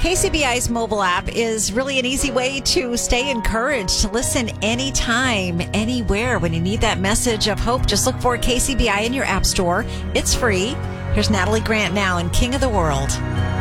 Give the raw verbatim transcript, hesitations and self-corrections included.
K C B I's mobile app is really an easy way to stay encouraged, to listen anytime, anywhere. When you need that message of hope, just look for K C B I in your app store. It's free. Here's Natalie Grant now in King of the World.